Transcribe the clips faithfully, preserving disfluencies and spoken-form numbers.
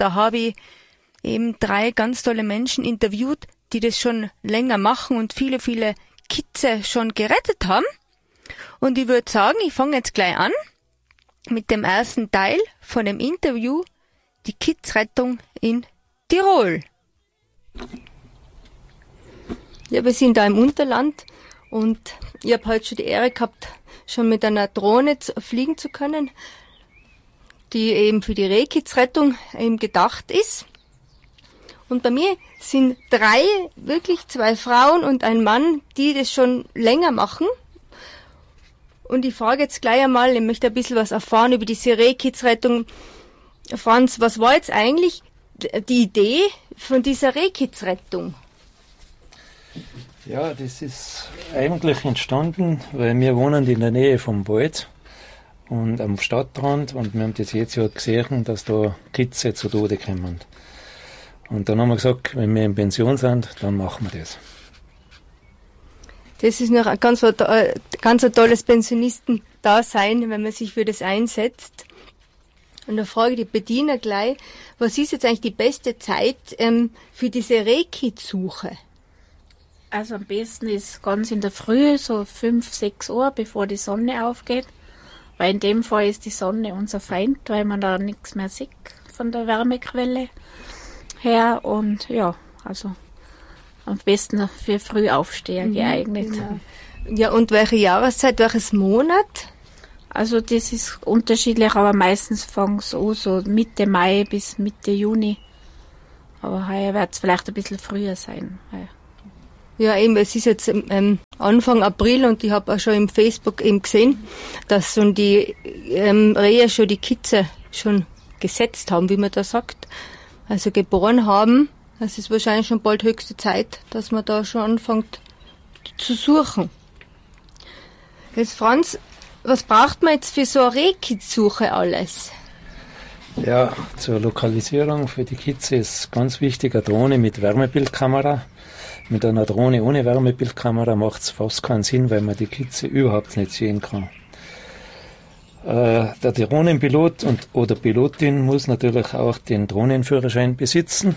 da habe ich eben drei ganz tolle Menschen interviewt, die das schon länger machen und viele, viele Kitze schon gerettet haben. Und ich würde sagen, ich fange jetzt gleich an mit dem ersten Teil von dem Interview, die Kitzrettung in Tirol. Ja, wir sind da im Unterland und ich habe heute schon die Ehre gehabt, schon mit einer Drohne zu, fliegen zu können, die eben für die Rehkitzrettung eben gedacht ist. Und bei mir sind drei, wirklich zwei Frauen und ein Mann, die das schon länger machen. Und ich frage jetzt gleich einmal, ich möchte ein bisschen was erfahren über diese Rehkitzrettung. Franz, was war jetzt eigentlich die Idee von dieser Rehkitzrettung? Ja, das ist eigentlich entstanden, weil wir wohnen in der Nähe vom Wald und am Stadtrand und wir haben das jetzt ja gesehen, dass da Kitze zu Tode kommen. Und dann haben wir gesagt, wenn wir in Pension sind, dann machen wir das. Das ist noch ein ganz, ganz ein tolles Pensionisten-Dasein, wenn man sich für das einsetzt. Und da frage ich die Bediener gleich, was ist jetzt eigentlich die beste Zeit ähm, für diese Rehkitzsuche? Also am besten ist ganz in der Früh, so fünf, sechs Uhr, bevor die Sonne aufgeht. Weil in dem Fall ist die Sonne unser Feind, weil man da nichts mehr sieht von der Wärmequelle her. Und ja, also am besten für Frühaufsteher mhm, geeignet. Genau. Ja, und welche Jahreszeit, welches Monat? Also das ist unterschiedlich, aber meistens fängt es an, so Mitte Mai bis Mitte Juni. Aber heuer wird es vielleicht ein bisschen früher sein. Ja, eben, es ist jetzt ähm, Anfang April und ich habe auch schon im Facebook eben gesehen, dass schon die ähm, Rehe schon die Kitze schon gesetzt haben, wie man da sagt. Also geboren haben. Es ist wahrscheinlich schon bald höchste Zeit, dass man da schon anfängt zu suchen. Jetzt Franz, was braucht man jetzt für so eine Rehkitzsuche alles? Ja, zur Lokalisierung für die Kitze ist ganz wichtig eine Drohne mit Wärmebildkamera. Mit einer Drohne ohne Wärmebildkamera macht es fast keinen Sinn, weil man die Kitze überhaupt nicht sehen kann. Äh, der Drohnenpilot und, oder Pilotin muss natürlich auch den Drohnenführerschein besitzen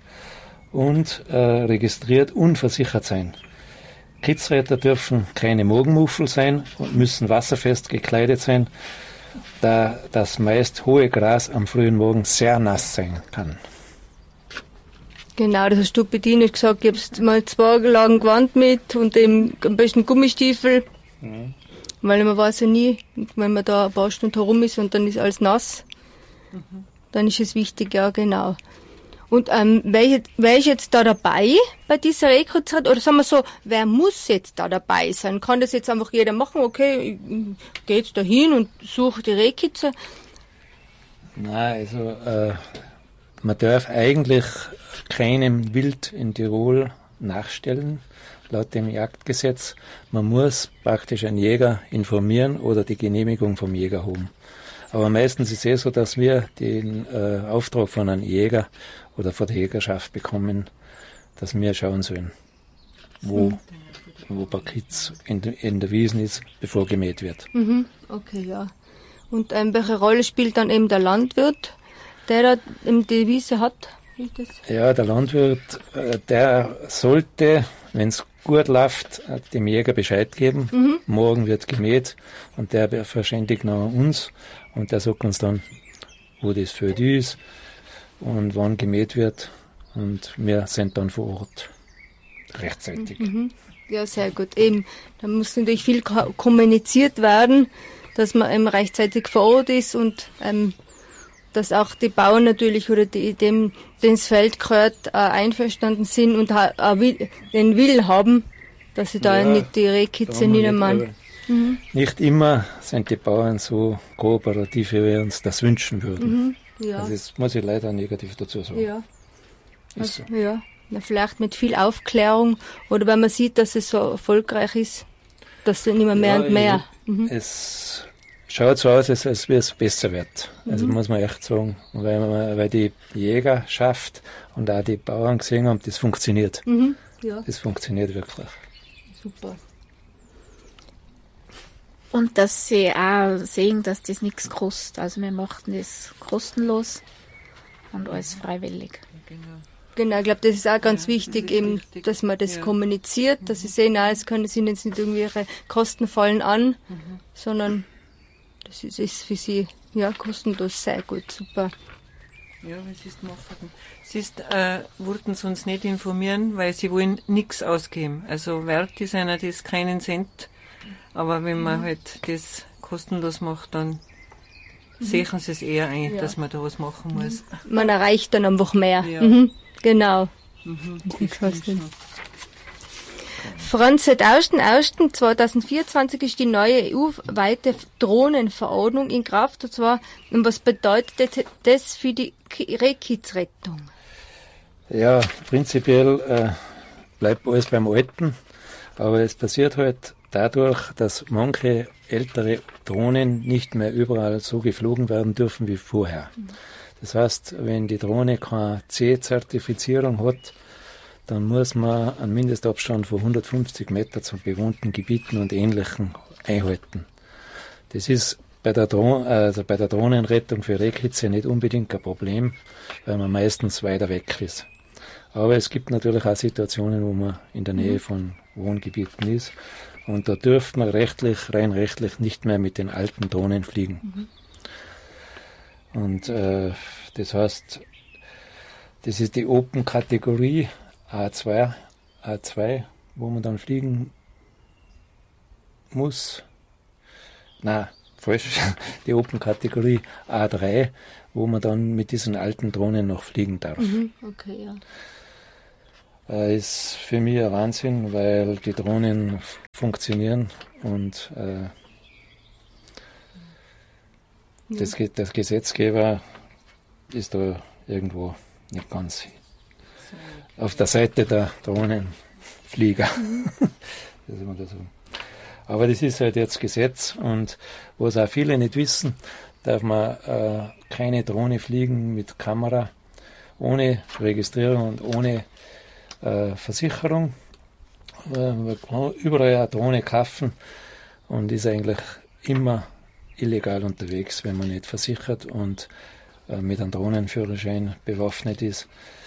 und äh, registriert und versichert sein. Kitzretter dürfen keine Morgenmuffel sein und müssen wasserfest gekleidet sein, da das meist hohe Gras am frühen Morgen sehr nass sein kann. Genau, das hast du bedient gesagt, ich habe mal zwei Lagen Gewand mit und eben am besten Gummistiefel, mhm. Weil man weiß ja nie, wenn man da ein paar Stunden herum ist und dann ist alles nass, mhm. Dann ist es wichtig, ja genau. Und ähm, wer, wer ist jetzt da dabei bei dieser Rehkitzrettung? Oder sagen wir so, wer muss jetzt da dabei sein? Kann das jetzt einfach jeder machen? Okay, ich gehe jetzt da hin und suche die Rehkitze? Nein, also äh, man darf eigentlich keinem Wild in Tirol nachstellen, laut dem Jagdgesetz. Man muss praktisch einen Jäger informieren oder die Genehmigung vom Jäger haben. Aber meistens ist es eh so, dass wir den äh, Auftrag von einem Jäger oder von der Jägerschaft bekommen, dass wir schauen sollen, wo, wo ein Kitz in, in der Wiesen ist, bevor gemäht wird. Mhm. Okay, ja. Und ähm, welche Rolle spielt dann eben der Landwirt, der da eben die Wiese hat? Das? Ja, der Landwirt, äh, der sollte, wenn es gut läuft, dem Jäger Bescheid geben. Mhm. Morgen wird gemäht und der verständigt noch uns und der sagt uns dann, wo das Feld ist und wann gemäht wird und wir sind dann vor Ort rechtzeitig. Mhm. Ja, sehr gut. Eben, da muss natürlich viel kommuniziert werden, dass man eben rechtzeitig vor Ort ist und ähm, dass auch die Bauern natürlich oder die, dem das Feld gehört, äh, einverstanden sind und ha, äh, will, den Willen haben, dass sie da ja, nicht die Rehkitze niedermachen. Mhm. Nicht immer sind die Bauern so kooperativ, wie wir uns das wünschen würden. Mhm, ja. Also das muss ich leider negativ dazu sagen. Ja. Also, so. Ja. Na, vielleicht mit viel Aufklärung oder wenn man sieht, dass es so erfolgreich ist, dass es immer mehr ja, und mehr. Mhm. Es schaut so aus, als, als wie es besser wird. Also mhm. muss man echt sagen, weil, man, weil die Jägerschaft und auch die Bauern gesehen haben, das funktioniert. Mhm. Ja. Das funktioniert wirklich. Super. Und dass sie auch sehen, dass das nichts kostet. Also wir machten das kostenlos. und alles freiwillig. Genau. Genau, ich glaube, das ist auch ganz Ja, wichtig, das ist eben, wichtig. dass man das Ja. kommuniziert, dass sie sehen, nein, es können sind jetzt nicht irgendwelche Kosten fallen an, Mhm. sondern das ist, ist für sie ja kostenlos, sehr gut, super. Ja, was ist machen? Sie ist, äh, wollten sie uns nicht informieren, weil sie wollen nichts ausgeben. Also wert ist einer das keinen Cent. Aber wenn man halt das kostenlos macht, dann sehen sie es eher ein, Ja. dass man da was machen muss. Man erreicht dann einfach mehr. Ja. Mhm, genau. Mhm. Die Kosten. Franz, seit erster erster zweitausendvierundzwanzig ist die neue E U-weite Drohnenverordnung in Kraft. Und zwar, was bedeutet das für die Rehkitzrettung? Ja, prinzipiell äh, bleibt alles beim Alten, aber es passiert halt dadurch, dass manche ältere Drohnen nicht mehr überall so geflogen werden dürfen wie vorher. Das heißt, wenn die Drohne keine C-Zertifizierung hat, dann muss man einen Mindestabstand von hundertfünfzig Meter zu bewohnten Gebieten und Ähnlichem einhalten. Das ist bei der, Dro- also bei der Drohnenrettung für Rehkitze nicht unbedingt ein Problem, weil man meistens weiter weg ist. Aber es gibt natürlich auch Situationen, wo man in der Nähe von Wohngebieten ist. Und da dürfte man rechtlich, rein rechtlich nicht mehr mit den alten Drohnen fliegen. Mhm. Und äh, das heißt, das ist die Open-Kategorie A zwei, A zwei, wo man dann fliegen muss. Nein, falsch. Die Open-Kategorie A drei, wo man dann mit diesen alten Drohnen noch fliegen darf. Mhm, okay, ja. Äh, ist für mich ein Wahnsinn, weil die Drohnen f- funktionieren und äh, das, Ge- der Gesetzgeber ist da irgendwo nicht ganz auf der Seite der Drohnenflieger. Das ist immer so. Aber das ist halt jetzt Gesetz und was auch viele nicht wissen, darf man äh, keine Drohne fliegen mit Kamera, ohne Registrierung und ohne äh, Versicherung. Äh, man kann überall eine Drohne kaufen und ist eigentlich immer illegal unterwegs, wenn man nicht versichert und äh, mit einem Drohnenführerschein bewaffnet ist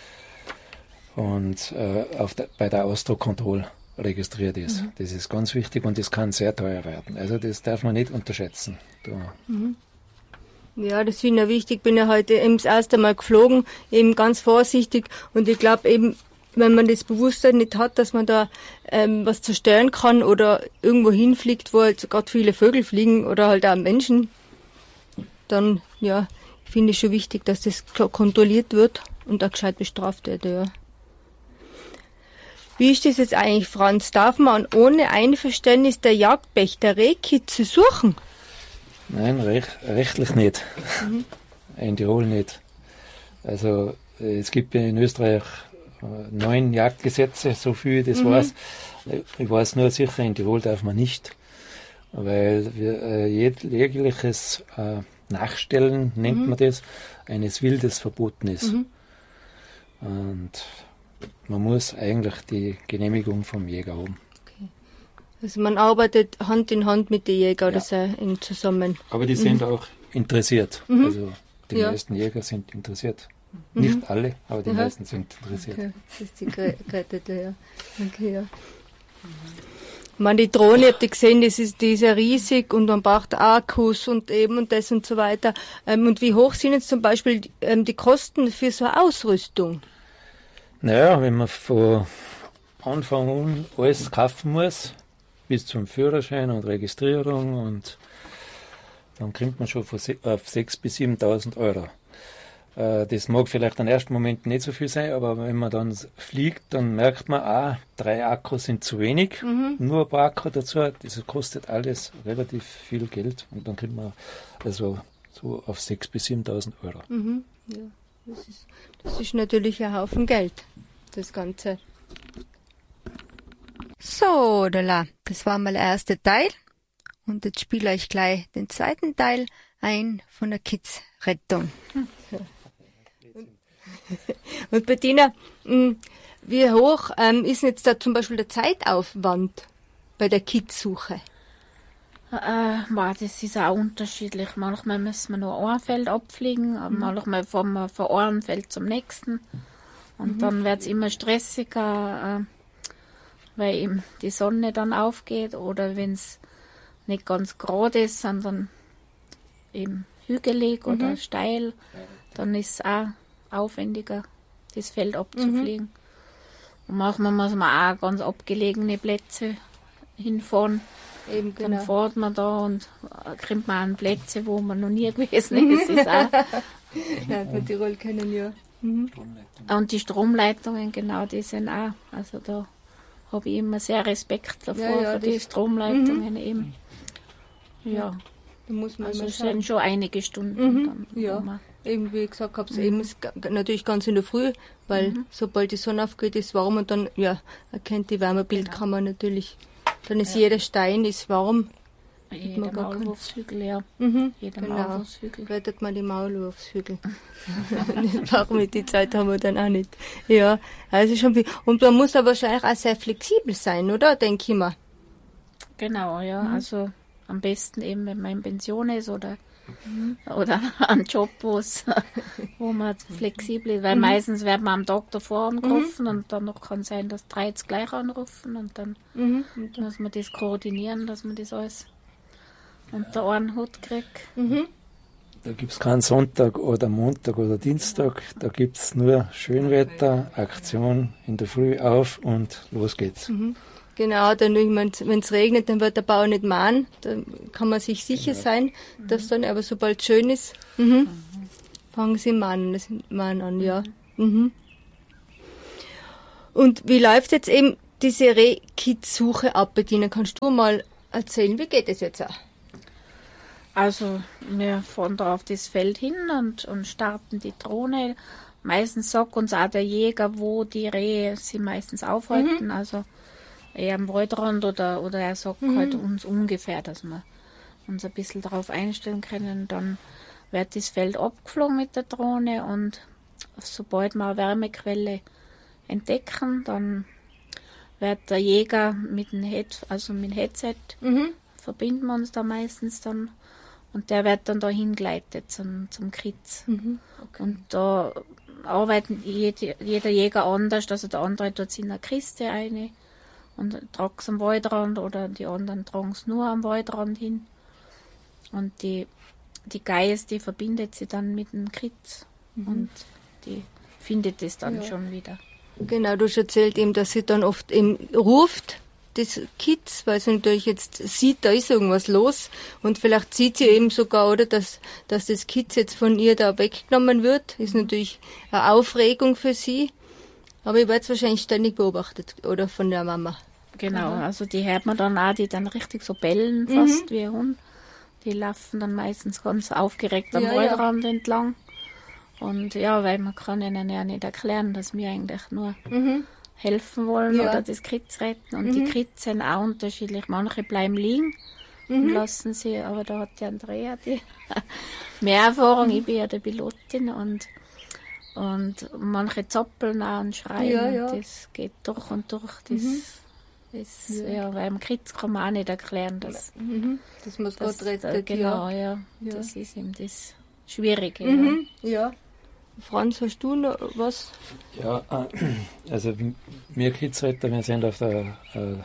und äh, auf der, bei der Ausdruckkontrolle registriert ist. Mhm. Das ist ganz wichtig und das kann sehr teuer werden. Also das darf man nicht unterschätzen. Da. Mhm. Ja, das finde ich wichtig. Ich bin ja heute eben das erste Mal geflogen, eben ganz vorsichtig und ich glaube eben, wenn man das Bewusstsein nicht hat, dass man da ähm, was zerstören kann oder irgendwo hinfliegt, wo halt gerade viele Vögel fliegen oder halt auch Menschen, dann ja, finde ich schon wichtig, dass das kontrolliert wird und auch gescheit bestraft wird, ja. Wie ist das jetzt eigentlich, Franz? Darf man ohne Einverständnis der Jagdpächter Rehkitze suchen? Nein, rech, rechtlich nicht. Mhm. In Tirol nicht. Also es gibt in Österreich neun Jagdgesetze, so viel ich das mhm. weiß. Ich weiß nur sicher, in Tirol darf man nicht, weil wir, äh, jegliches äh, Nachstellen, nennt mhm. man das, eines Wildes verboten ist. Mhm. Und man muss eigentlich die Genehmigung vom Jäger haben. Okay. Also man arbeitet Hand in Hand mit den Jägern oder sehr eng zusammen. Aber die mhm. sind auch interessiert. Mhm. Also die ja. meisten Jäger sind interessiert. Mhm. Nicht alle, aber die Aha. meisten sind interessiert. Okay. Das ist die Gerettete, ja. Okay, ja. Mhm. Man, die Drohne, habt ihr gesehen, das ist, die ist ja riesig und man braucht Akkus und eben und das und so weiter. Ähm, und wie hoch sind jetzt zum Beispiel ähm, die Kosten für so eine Ausrüstung? Naja, wenn man von Anfang an alles kaufen muss, bis zum Führerschein und Registrierung, und dann kommt man schon auf sechstausend bis siebentausend Euro. Das mag vielleicht im ersten Moment nicht so viel sein, aber wenn man dann fliegt, dann merkt man, ah, drei Akkus sind zu wenig, mhm. nur ein paar Akkus dazu, das kostet alles relativ viel Geld und dann kommt man also so auf sechstausend bis siebentausend Euro. Mhm. Ja. Das ist, das ist natürlich ein Haufen Geld, das Ganze. So, Dala, das war mal der erste Teil. Und jetzt spiele ich gleich den zweiten Teil ein von der Kids-Rettung. Hm. Und Bettina, wie hoch ähm, ist jetzt da zum Beispiel der Zeitaufwand bei der Kids-Suche? Äh, boah, das ist auch unterschiedlich. Manchmal müssen wir nur ein Feld abfliegen, aber manchmal fahren wir von einem Feld zum nächsten. Und mhm. dann wird es immer stressiger, äh, weil eben die Sonne dann aufgeht oder wenn es nicht ganz gerade ist, sondern eben hügelig mhm. oder steil, dann ist es auch aufwendiger, das Feld abzufliegen. Mhm. Und manchmal muss man auch ganz abgelegene Plätze hinfahren. Eben, genau. Dann fährt man da und kriegt man an Plätze, wo man noch nie gewesen ist. ist auch ja, von Tirol kennen ja. Mhm. Und die Stromleitungen, genau, die sind auch. Also da habe ich immer sehr Respekt davor, ja, ja, für die Stromleitungen mhm. eben. Ja, da muss man also immer es sind schon einige Stunden. Mhm. Dann, ja, man eben wie gesagt habe, mhm. eben ist natürlich ganz in der Früh, weil mhm. sobald die Sonne aufgeht, ist warm und dann ja erkennt die Wärmebildkammer genau. natürlich. Dann ist ja. jeder Stein ist warm. Jeder Maulwurfshügel, ja. Mhm, jeder genau. Maulwurfshügel. Rettet man die Maulwurfshügel. Warum die Zeit haben wir dann auch nicht. Ja, also schon viel. Und man muss aber wahrscheinlich auch sehr flexibel sein, oder? Denke ich mal. Genau, ja. Mhm. Also am besten eben, wenn man in Pension ist oder mhm. oder einen Job, wo man flexibel ist. Weil mhm. meistens wird man am Tag davor angerufen mhm. und dann noch kann sein, dass drei jetzt gleich anrufen und dann mhm. muss man das koordinieren, dass man das alles unter einen Hut kriegt. Mhm. Da gibt es keinen Sonntag oder Montag oder Dienstag, da gibt es nur Schönwetter, Aktion in der Früh auf und los geht's. Mhm. Genau, dann, wenn es regnet, dann wird der Bauer nicht mahnen. Da kann man sich sicher genau. sein, dass dann, aber sobald es schön ist, mhm, fangen sie mahnen, das mahnen an, ja. Mhm. Und wie läuft jetzt eben diese Rehkitzsuche ab, Bettina? Kannst du mal erzählen, wie geht es jetzt auch? Also, wir fahren da auf das Feld hin und, und starten die Drohne. Meistens sagt uns auch der Jäger, wo die Rehe sie meistens aufhalten, mhm. also eher am Waldrand oder, oder er sagt mhm. halt uns ungefähr, dass wir uns ein bisschen darauf einstellen können. Dann wird das Feld abgeflogen mit der Drohne und sobald wir eine Wärmequelle entdecken, dann wird der Jäger mit dem Head, also mit dem Headset, mhm. verbinden wir uns da meistens dann und der wird dann da hingeleitet zum, zum Kritz. Mhm. Okay. Und da arbeiten jede, jeder Jäger anders, also der andere tut es in eine Kiste eine und tragt es am Waldrand oder die anderen tragen es nur am Waldrand hin. Und die, die Geiß, die verbindet sie dann mit dem Kritz mhm. und die findet es dann ja. schon wieder. Genau, du hast erzählt eben, dass sie dann oft eben ruft, das Kitz, weil sie natürlich jetzt sieht, da ist irgendwas los und vielleicht sieht sie eben sogar, oder, dass, dass das Kitz jetzt von ihr da weggenommen wird, ist natürlich eine Aufregung für sie. Aber ich werde es wahrscheinlich ständig beobachtet, oder von der Mama. Genau, mhm. also die hört man dann auch, die dann richtig so bellen, fast mhm. wie ein Hund. Die laufen dann meistens ganz aufgeregt am ja, Waldrand ja. entlang. Und ja, weil man kann ihnen ja nicht erklären, dass wir eigentlich nur mhm. helfen wollen ja. oder das Kritz retten. Und mhm. die Kritz sind auch unterschiedlich. Manche bleiben liegen mhm. und lassen sie, aber da hat die Andrea die mehr Erfahrung. Mhm. Ich bin ja die Pilotin und Und manche zappeln auch und schreien. Ja, ja. Und das geht durch und durch. Das, mhm. das, ja. ja, weil im Kritz kann man auch nicht erklären, dass, mhm. dass man es Gott rettet. Genau, ja. ja. Das ist eben das Schwierige. Mhm. Ja. ja. Franz, hast du noch was? Ja, also wir Kitzretter, wir sind auf der äh,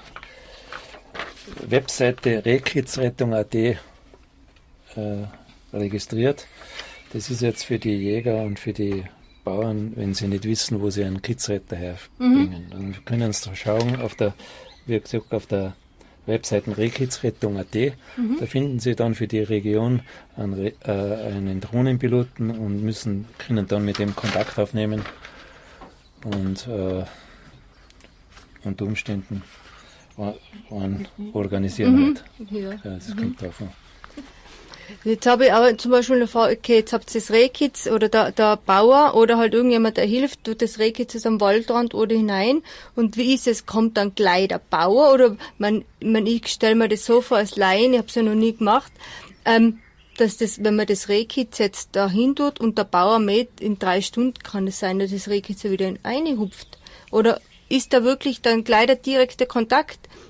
Webseite rehkitzrettung punkt at äh, registriert. Das ist jetzt für die Jäger und für die Bauern, wenn sie nicht wissen, wo sie einen Kitzretter herbringen. Mhm. Dann können sie schauen auf der, wie gesagt, auf der Webseite rehkitzrettung punkt at. Mhm. Da finden sie dann für die Region einen, äh, einen Drohnenpiloten und müssen, können dann mit dem Kontakt aufnehmen und äh, unter Umständen einen organisieren mhm. halt. Ja. Ja, das mhm. kommt davon. Jetzt habe ich aber zum Beispiel eine Frage, okay, jetzt habt ihr das Rehkitz oder der, der Bauer oder halt irgendjemand, der hilft, tut das Rehkitz am Waldrand oder hinein. Und wie ist es? Kommt dann gleich der Bauer oder man, man ich stelle mir das so vor als Laien, ich habe es ja noch nie gemacht, ähm, dass das, wenn man das Rehkitz jetzt da hin tut und der Bauer mäht, in drei Stunden kann es sein, dass das Rehkitz wieder in eine hupft. Oder ist da wirklich dann gleich der direkte Kontakt?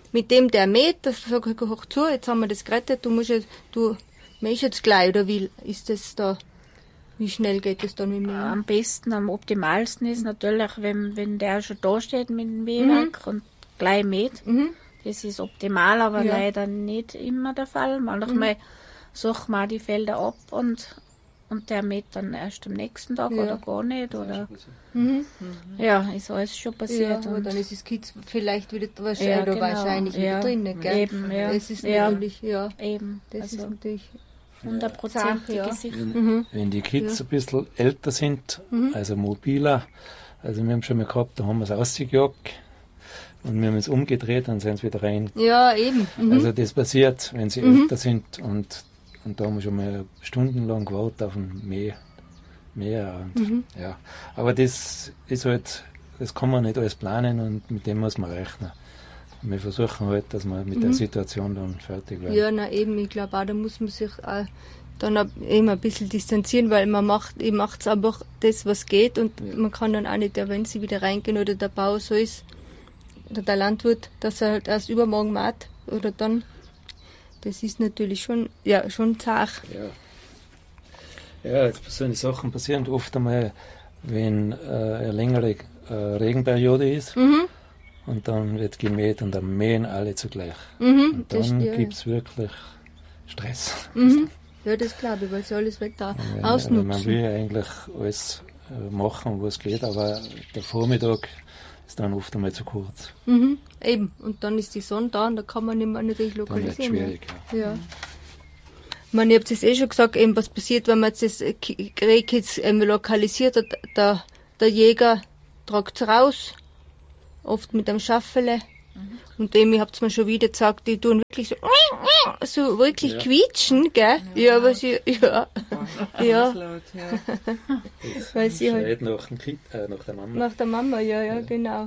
mit dem der mäht, das sag ich, hoch zu, jetzt haben wir das gerettet, du musst jetzt, du mähst jetzt gleich, oder wie ist das da, wie schnell geht das dann mit dem Mähen? Am besten, am optimalsten ist natürlich, wenn, wenn der schon da steht mit dem Mähwerk mhm. und gleich mäht. Mhm. Das ist optimal, aber ja. leider nicht immer der Fall. Manchmal mhm. suchen wir die Felder ab und, und der mäht dann erst am nächsten Tag ja. oder gar nicht. Oder mhm. Ja, ist alles schon passiert. Ja, aber dann ist das Kitz vielleicht wieder wahrscheinlich, ja, genau. wahrscheinlich ja. wieder drin. Gell? Eben, ja. Das ist ja. natürlich, ja. Eben. Das also ist natürlich hundertprozentig ja. gesichert. Wenn, mhm. wenn die Kids ja. ein bisschen älter sind, mhm. also mobiler, also wir haben schon mal gehabt, da haben wir es rausgejagt und wir haben es umgedreht, dann sind sie wieder rein. Ja, eben. Mhm. Also das passiert, wenn sie mhm. älter sind und, und da haben wir schon mal stundenlang gewartet auf ein Mäh, Mäher. Und, mhm. ja. Aber das ist halt, das kann man nicht alles planen und mit dem muss man rechnen. Wir versuchen halt, dass wir mit mhm. der Situation dann fertig werden. Ja, na eben, ich glaube auch, da muss man sich auch dann auch eben ein bisschen distanzieren, weil man macht, ich macht einfach das, was geht und ja. man kann dann auch nicht, wenn sie wieder reingehen oder der Bauer so ist, oder der Landwirt, dass er halt erst übermorgen macht oder dann, das ist natürlich schon, ja, schon zart. Ja, ja, jetzt so eine Sachen passieren oft einmal, wenn äh, eine längere äh, Regenperiode ist. Mhm. Und dann wird gemäht und dann mähen alle zugleich. Mhm, und dann ja, gibt es ja. wirklich Stress. Mhm. Ja, das glaube ich, weil sie alles weg da ja, ausnutzen. Man will ja eigentlich alles äh, machen, was geht, aber der Vormittag ist dann oft einmal zu kurz. Mhm, eben, und dann ist die Sonne da und da kann man nicht mehr natürlich lokalisieren. Dann wird schwierig, ja. ja. Mhm. Man, ich habe es eh schon gesagt, eben, was passiert, wenn man jetzt das Rehkitz ähm, lokalisiert hat. Der, der Jäger tragt es raus, oft mit einem Schaffele. Mhm. Und dem, ich hab's mir schon wieder gesagt, die tun wirklich so, so wirklich ja. quietschen, gell? Ja, ja aber sie, ja. ja. ja. Laut, ja. Weil sie halt. Nach, dem kind, äh, nach der Mama. Nach der Mama, ja, ja, ja. genau.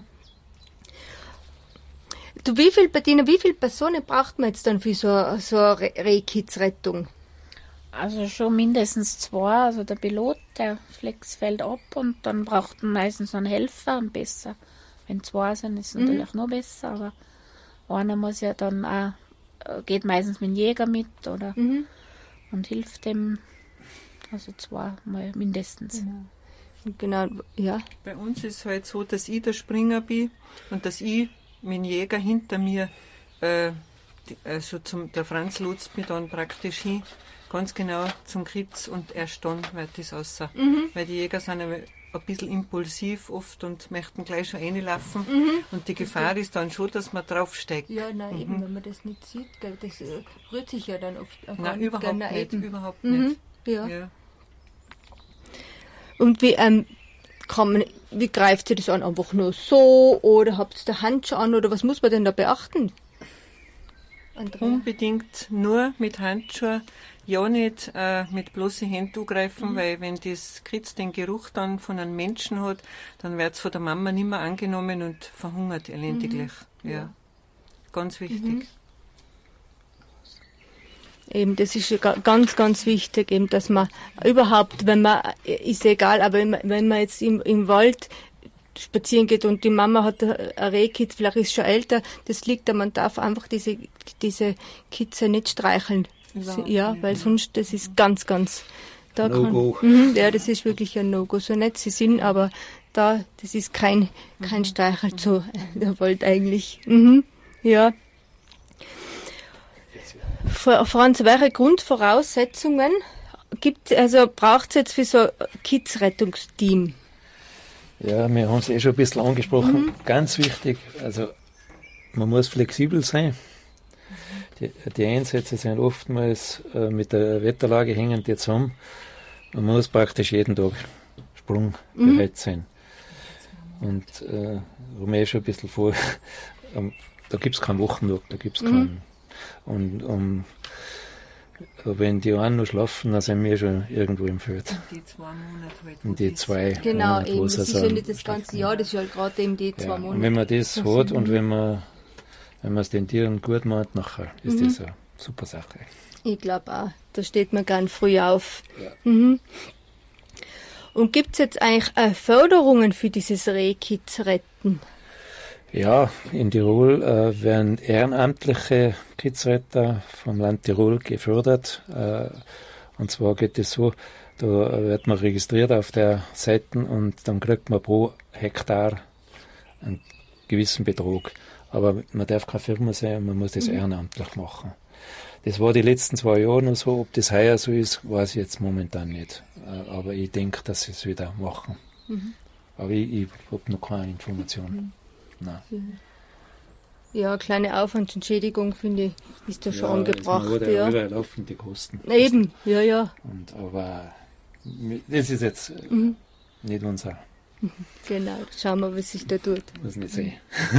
Du, wie viel, Bettina, wie viele Personen braucht man jetzt dann für so, so eine Rehkitzrettung? Also schon mindestens zwei, also der Pilot, der Flex fällt ab und dann braucht man meistens einen Helfer und besser. Wenn zwei sind, ist es mhm. natürlich noch besser, aber einer muss ja dann auch, geht meistens mit dem Jäger mit oder mhm. und hilft dem, also zwei mal mindestens. Genau. Genau, ja. Bei uns ist es halt so, dass ich der Springer bin und dass ich mit dem Jäger hinter mir, äh, die, also zum, der Franz lotst mich dann praktisch hin, ganz genau zum Kitz und erst dann wird das raus. Mhm. Weil die Jäger sind ein bisschen impulsiv oft und möchten gleich schon reinlaufen. Mhm. Und die Gefahr ist dann schon, dass man draufsteigt. Ja, nein, mhm. eben, wenn man das nicht sieht, gell, das äh, rührt sich ja dann oft auch nein, überhaupt gell, nicht, eben. überhaupt mhm. nicht. Ja. ja. Und wie, ähm, kann man, wie greift ihr das an? Einfach nur so oder habt ihr da Handschuhe an oder was muss man denn da beachten? Andrea? Unbedingt nur mit Handschuhen, ja nicht äh, mit bloßen Händen zugreifen, mhm. weil wenn das Kitz den Geruch dann von einem Menschen hat, dann wird es von der Mama nicht mehr angenommen und verhungert elendiglich. Mhm. Ja. ja, ganz wichtig. Mhm. Eben, das ist ganz, ganz wichtig, eben, dass man überhaupt, wenn man, ist egal, aber wenn man jetzt im, im Wald spazieren geht und die Mama hat ein Rehkitz, vielleicht ist schon älter, das liegt da, man darf einfach diese, diese Kitze nicht streicheln. Überhaupt ja, nicht, weil sonst, das ist ganz, ganz, da No-Go. Kann, ja, das ist wirklich ein No-Go. So nett sie sind, aber da, das ist kein, kein Streichel zu, der Wald eigentlich. Mhm. Ja. Franz, welche Grundvoraussetzungen gibt also braucht es jetzt für so ein Kids-Rettungsteam? Ja, wir haben es eh schon ein bisschen angesprochen. Mhm. Ganz wichtig, also man muss flexibel sein. Die, die Einsätze sind oftmals äh, mit der Wetterlage hängen die zusammen. Man muss praktisch jeden Tag sprungbereit mhm. sein. Und äh, haben wir eh schon ein bisschen vor, ähm, da gibt es keinen Wochentag, da gibt es mhm. keinen. Und um, wenn die einen noch schlafen, dann sind wir schon irgendwo im Feld. Und die zwei Monate halt. Und die zwei Genau, Monate, eben. Das ist ja nicht das ganze Jahr, das ist ja gerade eben die zwei ja, Monate. Und wenn man das, das hat und wenn man wenn man es den Tieren gut macht, nachher ist mhm. das eine super Sache. Ich glaube auch. Da steht man ganz früh auf. Ja. Mhm. Und gibt es jetzt eigentlich äh, Förderungen für dieses Rehkitz-Retten? Ja, in Tirol äh, werden ehrenamtliche Kidsretter vom Land Tirol gefördert. Äh, und zwar geht es so, da wird man registriert auf der Seite und dann kriegt man pro Hektar einen gewissen Betrag. Aber man darf keine Firma sein, man muss das mhm. ehrenamtlich machen. Das war die letzten zwei Jahre noch so. Ob das heuer so ist, weiß ich jetzt momentan nicht. Äh, aber ich denke, dass sie es wieder machen. Mhm. Aber ich, ich habe noch keine Informationen. Mhm. Nein. Ja, eine kleine Aufwandsentschädigung, finde ich, ist da schon ja, angebracht. Oder ja, überall laufen die Kosten. Eben, ja, ja. Und, aber das ist jetzt mhm. nicht unser. Genau, schauen wir, was sich da tut. Muss nicht sehen.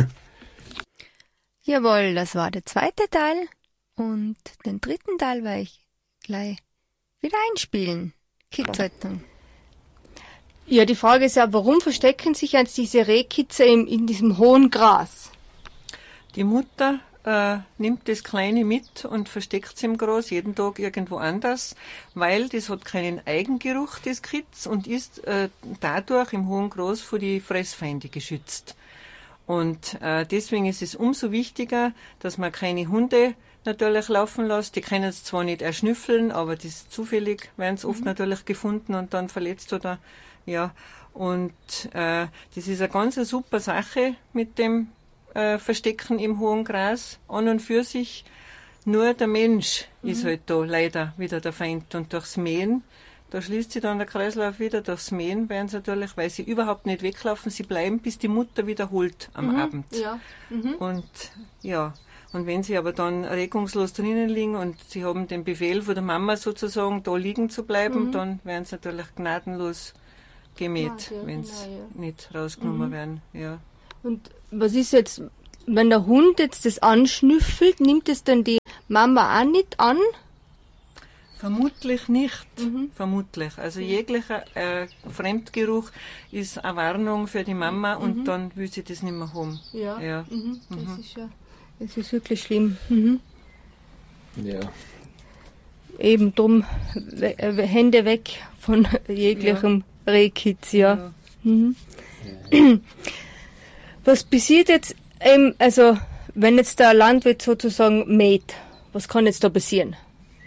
Jawohl, das war der zweite Teil. Und den dritten Teil werde ich gleich wieder einspielen. Kidsrettung. Ja, die Frage ist ja, warum verstecken sich jetzt diese Rehkitze in, in diesem hohen Gras? Die Mutter äh, nimmt das Kleine mit und versteckt es im Gras jeden Tag irgendwo anders, weil das hat keinen Eigengeruch, das Kitz, und ist äh, dadurch im hohen Gras vor die Fressfeinde geschützt. Und äh, deswegen ist es umso wichtiger, dass man keine Hunde natürlich laufen lässt. Die können es zwar nicht erschnüffeln, aber das ist zufällig, werden es oft mhm. natürlich gefunden und dann verletzt oder ja. Und äh, das ist eine ganz eine super Sache mit dem äh, Verstecken im hohen Gras. An und für sich nur der Mensch mhm. ist halt da leider wieder der Feind. Und durchs Mähen, da schließt sich dann der Kreislauf wieder, durchs Mähen werden sie natürlich, weil sie überhaupt nicht weglaufen, sie bleiben, bis die Mutter wieder holt am mhm. Abend. Ja. Mhm. Und ja, und wenn sie aber dann regungslos drinnen liegen und sie haben den Befehl von der Mama sozusagen, da liegen zu bleiben, mhm. dann werden sie natürlich gnadenlos gemäht, ja, wenn sie genau, ja. nicht rausgenommen mhm. werden. Ja. Und was ist jetzt, wenn der Hund jetzt das anschnüffelt, nimmt es dann die Mama auch nicht an? Vermutlich nicht, mhm. vermutlich. Also jeglicher äh, Fremdgeruch ist eine Warnung für die Mama mhm. und dann will sie das nicht mehr haben. Ja, ja. Mhm. das mhm. ist ja, das ist wirklich schlimm. Mhm. Ja. Eben drum, we- äh, Hände weg von jeglichem ja. Rehkitz, ja. ja. Mhm. ja. Was passiert jetzt, ähm, also wenn jetzt der Landwirt sozusagen mäht, was kann jetzt da passieren?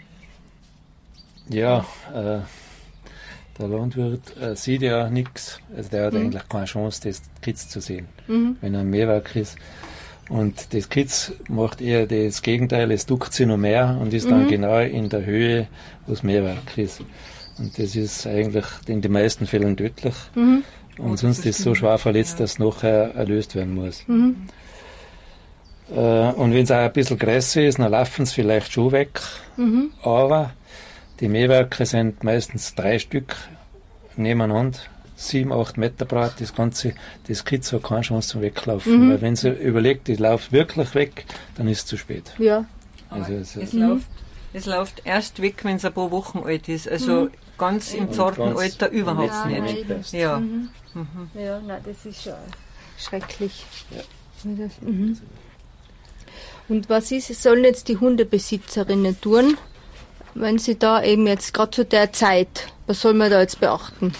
Ja, äh, der Landwirt äh, sieht ja nichts, also der hat mhm. eigentlich keine Chance, das Kitz zu sehen, mhm. wenn er im Mähwerk ist. Und das Kitz macht eher das Gegenteil, es duckt sich noch mehr und ist mhm. dann genau in der Höhe, wo das Mähwerk ist. Und das ist eigentlich in den meisten Fällen tödlich. Mhm. Und oh, sonst ist es so schwer verletzt, ja. dass es nachher erlöst werden muss. Mhm. Äh, und wenn es auch ein bisschen größer ist, dann laufen sie vielleicht schon weg. Mhm. Aber die Mähwerke sind meistens drei Stück nebeneinander, sieben, acht Meter breit, das Ganze, das Kitz hat keine Chance zum Weglaufen. Mhm. Weil wenn sie überlegt, ich laufe wirklich weg, dann ist es zu spät. Ja. Also es, es, läuft, es läuft erst weg, wenn es ein paar Wochen alt ist. Also mhm. ganz im zarten Alter überhaupt ja, nicht. Nein, ja. Mhm. Mhm. ja, nein, das ist schon schrecklich. Ja. Das, mhm. Und was ist, sollen jetzt die Hundebesitzerinnen tun, wenn sie da eben jetzt gerade zu der Zeit, was soll man da jetzt beachten?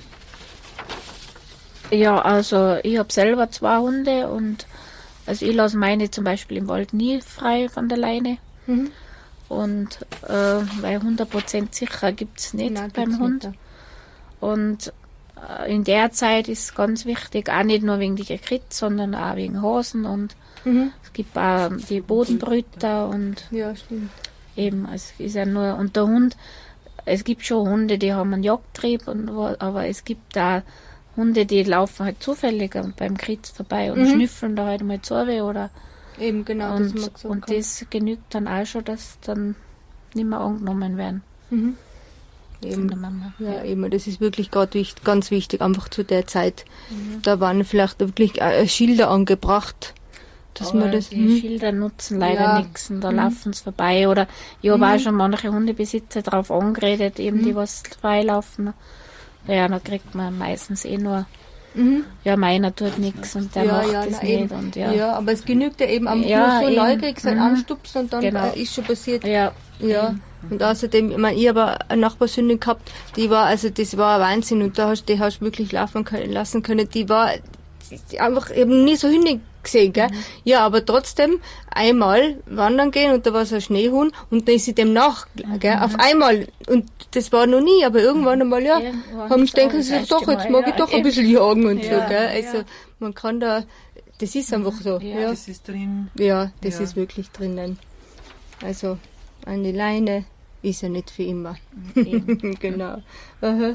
Ja, also ich habe selber zwei Hunde und also ich lasse meine zum Beispiel im Wald nie frei von der Leine. Mhm. Und äh, weil hundert Prozent sicher gibt es nicht Nein, beim Hund. Nicht. Und äh, in der Zeit ist ganz wichtig, auch nicht nur wegen der Kitz, sondern auch wegen Hasen und mhm. es gibt auch die Bodenbrüter und ja, stimmt. Eben, es ist ja nur, und der Hund, es gibt schon Hunde, die haben einen Jagdtrieb, und, aber es gibt da Hunde, die laufen halt zufällig beim Kitz vorbei und mhm. schnüffeln da halt mal zu oder eben genau, und, das mag so und das genügt dann auch schon, dass dann nicht mehr angenommen werden. Mhm. Eben, Mama. Ja, ja, eben, das ist wirklich gerade wichtig, ganz wichtig, einfach zu der Zeit. Mhm. Da waren vielleicht wirklich äh, Schilder angebracht, dass aber man das. Die hm. Schilder nutzen leider ja. nichts und da mhm. laufen sie vorbei. Oder ich habe mhm. auch schon manche Hundebesitzer darauf angeredet, eben mhm. die was freilaufen. Ja, da kriegt man meistens eh nur. Mhm. Ja, meiner tut nichts und der ja, macht ja, das na, nicht. Eben. Und, ja. ja, aber es genügt ja eben einfach ja, nur so eben. neugierig sein, mhm. anstupsen und dann genau. ist schon passiert. Ja. ja. Und außerdem, ich meine, ich habe eine Nachbarshündin gehabt, die war, also das war ein Wahnsinn und da hast, die hast du wirklich laufen können, lassen können. Die war die einfach eben nie so hündig gesehen, gell? Mhm. Ja, aber trotzdem einmal wandern gehen und da war so ein Schneehuhn und dann ist sie dem nach, gell? Mhm. Auf einmal. Und das war noch nie, aber irgendwann einmal, ja, irgendwann haben sie denken sie sich doch, jetzt mag ich doch ein bisschen jagen und ja, so, gell? Also, ja. Man kann da, das ist einfach so. Ja, ja. Das ist drin. Ja, das ja. ist wirklich drinnen. Also, eine Leine ist ja nicht für immer. Genau. Aha.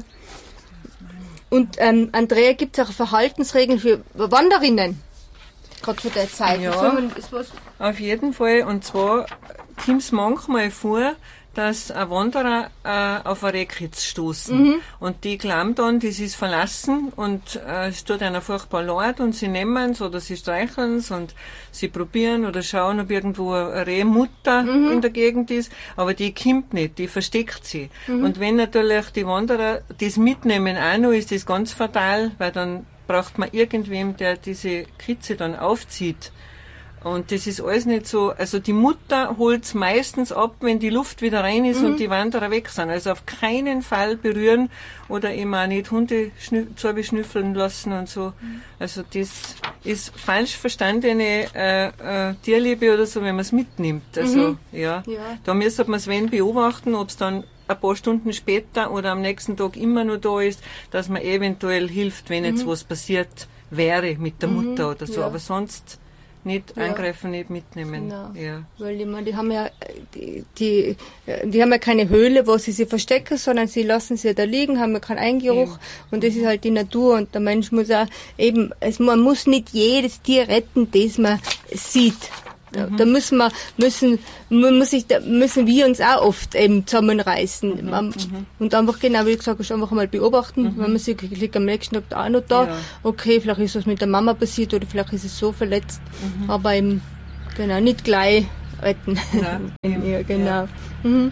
Und ähm, Andrea, gibt es auch Verhaltensregeln für Wanderinnen? Gerade für der Zeit. Ja, man, ist was? Auf jeden Fall. Und zwar kommt es manchmal vor, dass ein Wanderer äh, auf eine Rehkitz stoßen. Mhm. Und die glauben dann, das ist verlassen und äh, es tut einer furchtbar leid und sie nehmen es oder sie streicheln es und sie probieren oder schauen, ob irgendwo eine Rehmutter mhm. in der Gegend ist, aber die kommt nicht, die versteckt sie. Mhm. Und wenn natürlich die Wanderer das mitnehmen auch noch, ist das ganz fatal, weil dann braucht man irgendwem, der diese Kitze dann aufzieht. Und das ist alles nicht so, also die Mutter holt's meistens ab, wenn die Luft wieder rein ist mhm. und die Wanderer weg sind. Also auf keinen Fall berühren oder eben auch nicht Hunde zu beschnüffeln lassen und so. Mhm. Also das ist falsch verstandene äh, äh, Tierliebe oder so, wenn man es mitnimmt. Also mhm. ja. ja, da müsste man es wenn beobachten, ob es dann ein paar Stunden später oder am nächsten Tag immer noch da ist, dass man eventuell hilft, wenn jetzt mhm. was passiert wäre mit der mhm. Mutter oder so. Ja. Aber sonst nicht ja. angreifen, nicht mitnehmen. Genau. Ja. Weil ich meine, die haben ja die, die, die haben ja keine Höhle, wo sie sie verstecken, sondern sie lassen sie da liegen, haben ja keinen Eingeruch ja. und das ist halt die Natur und der Mensch muss auch eben, es, man muss nicht jedes Tier retten, das man sieht. Da, mhm. da müssen wir, müssen, man muss sich, da müssen wir uns auch oft eben zusammenreißen. Mhm. Man, mhm. Und einfach, genau, wie gesagt, einfach mal beobachten, mhm. wenn man sich liegt am nächsten Tag da auch noch da. Ja. Okay, vielleicht ist was mit der Mama passiert oder vielleicht ist es so verletzt. Mhm. Aber eben, genau, nicht gleich retten. Ja, ja genau. Ja. Mhm.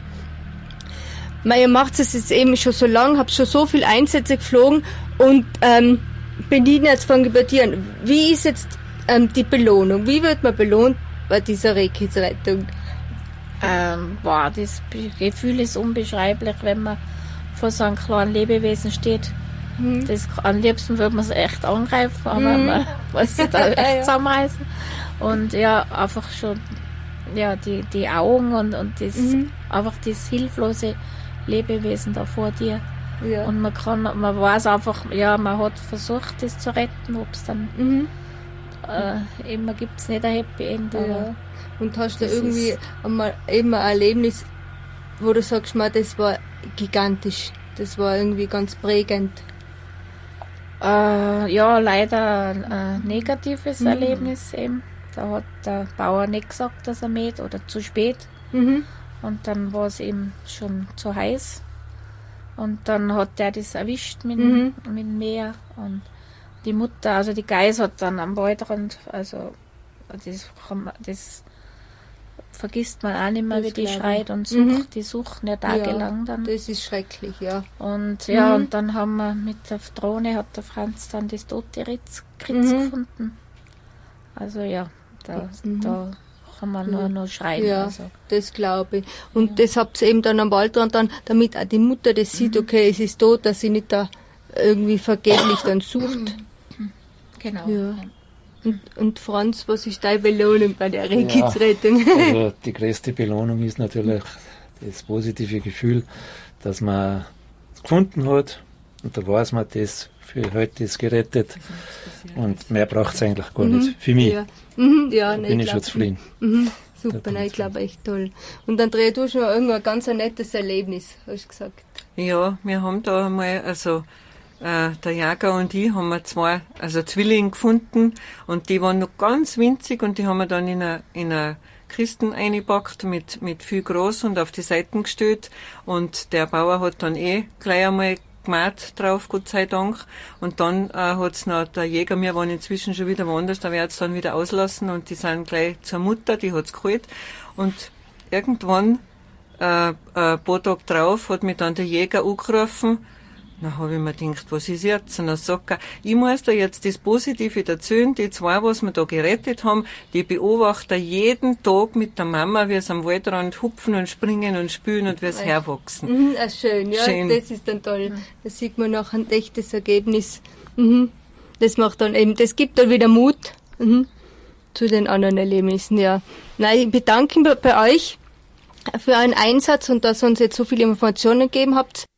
Ihr macht es jetzt eben schon so lang, habt schon so viele Einsätze geflogen und, ähm, Benina, jetzt fange ich bei dir an. Wie ist jetzt, ähm, die Belohnung? Wie wird man belohnt bei dieser Rehkitzrettung? Ähm, boah, das Gefühl ist unbeschreiblich, wenn man vor so einem kleinen Lebewesen steht. Mhm. Das, am liebsten würde man es echt angreifen, aber mhm. man muss sich da echt zusammenreißen. Und ja, einfach schon ja, die, die Augen und, und das, mhm. einfach das hilflose Lebewesen da vor dir. Ja. Und man kann, man weiß einfach, ja, man hat versucht, das zu retten, ob es dann mhm. Äh, immer gibt es nicht ein Happy End. Ja. Und hast du irgendwie einmal eben ein Erlebnis, wo du sagst, man, das war gigantisch, das war irgendwie ganz prägend? Äh, ja, leider ein, ein negatives mhm. Erlebnis eben. Da hat der Bauer nicht gesagt, dass er mäht oder zu spät. Mhm. Und dann war es eben schon zu heiß. Und dann hat der das erwischt mit, mhm. mit dem Mäher. Und die Mutter, also die Geiß hat dann am Waldrand, also das, das vergisst man auch nicht mehr, das wie die schreit und sucht. Mhm. Die suchen ja tagelang ja, dann. Das ist schrecklich, ja. Und ja, mhm. und dann haben wir mit der Drohne, hat der Franz dann das tote Ritz, Ritz mhm. gefunden. Also ja, da, mhm. da kann man nur noch schreien. Ja, also. Das glaube ich. Und ja. das habt ihr eben dann am Waldrand dann, damit auch die Mutter das sieht, mhm. okay, es ist tot, dass sie nicht da irgendwie vergeblich dann sucht. Genau. Ja. Und, und Franz, was ist deine Belohnung bei der Rehkitzrettung? Ja, also die größte Belohnung ist natürlich das positive Gefühl, dass man es gefunden hat und da weiß man, das für heute ist gerettet und mehr braucht es eigentlich gar mhm. nicht. Für mich ja. Mhm, ja, da ne, bin ich schon zufrieden. Mhm. Super, nein, ich glaube echt toll. Und Andrea, du hast schon irgendein ganz ein nettes Erlebnis, hast du gesagt. Ja, wir haben da mal, also Äh, der Jager und ich haben wir zwei, also Zwillinge gefunden und die waren noch ganz winzig und die haben wir dann in eine, in eine Kisten eingepackt mit, mit viel Gras und auf die Seiten gestellt und der Bauer hat dann eh gleich einmal gemäht drauf, Gott sei Dank. Und dann äh, hat's noch der Jäger, wir waren inzwischen schon wieder woanders, da wird's dann wieder auslassen und die sind gleich zur Mutter, die hat's geholt und irgendwann äh, äh, ein paar Tage drauf hat mich dann der Jäger angerufen. Dann habe ich mir gedacht, was ist jetzt? Und dann sagt er, ich muss da jetzt das Positive erzählen, die zwei, was wir da gerettet haben, die beobachten jeden Tag mit der Mama, wie sie am Waldrand hupfen und springen und spielen und wie sie herwachsen. Mhm, ah, schön, ja, schön. Das ist dann toll. Mhm. Da sieht man noch ein echtes Ergebnis. Mhm. Das macht dann eben, das gibt dann wieder Mut. Mhm. zu den anderen Erlebnissen, ja. Nein, ich bedanke mich bei euch für euren Einsatz und dass ihr uns jetzt so viele Informationen gegeben habt.